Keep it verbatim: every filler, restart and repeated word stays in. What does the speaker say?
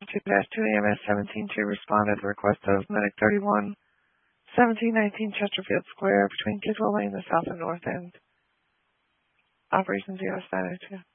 two A M S seventeen to respond at the request of Medic thirty-one, seventeen nineteen Chesterfield Square between Kiswell Lane, the south and north end. Operation zero seven two.